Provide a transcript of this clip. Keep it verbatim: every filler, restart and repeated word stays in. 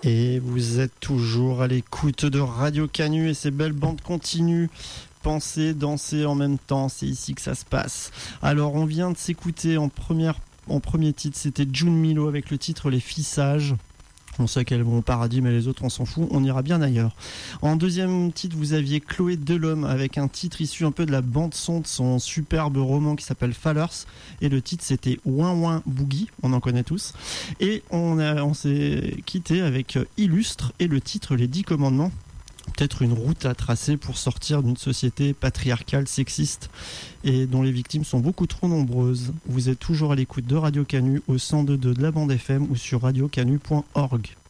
Et vous êtes toujours à l'écoute de Radio Canu et ces belles bandes continuent. Penser, danser en même temps, c'est ici que ça se passe. Alors on vient de s'écouter en, première, en premier titre, c'était June Milo avec le titre Les Filles Sages. On sait qu'elles vont au paradis, mais les autres on s'en fout, on ira bien ailleurs. En deuxième titre, vous aviez Chloé Delhomme avec un titre issu un peu de la bande-son de son superbe roman qui s'appelle Fallers. Et le titre c'était Ouin Ouin Boogie, on en connaît tous. Et on, a, on s'est quitté avec Illustre et le titre Les Dix Commandements. Peut-être une route à tracer pour sortir d'une société patriarcale, sexiste et dont les victimes sont beaucoup trop nombreuses. Vous êtes toujours à l'écoute de Radio Canu au cent deux point deux de la bande F M ou sur radio canu point org.